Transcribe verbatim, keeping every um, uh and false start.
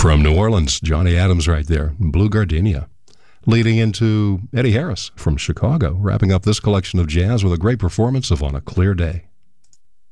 From New Orleans, Johnny Adams right there, Blue Gardenia. Leading into Eddie Harris from Chicago, wrapping up this collection of jazz with a great performance of On a Clear Day.